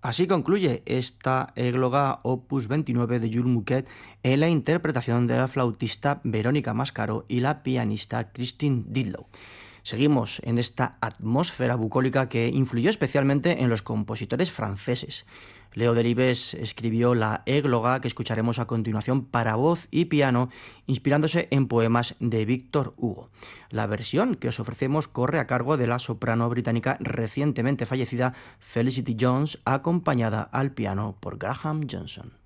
Así concluye esta égloga opus 29 de Jules Mouquet en la interpretación de la flautista Verónica Mascaro y la pianista Christine Didlow. Seguimos en esta atmósfera bucólica que influyó especialmente en los compositores franceses. Leo Delibes escribió la égloga que escucharemos a continuación para voz y piano, inspirándose en poemas de Víctor Hugo. La versión que os ofrecemos corre a cargo de la soprano británica recientemente fallecida Felicity Jones, acompañada al piano por Graham Johnson.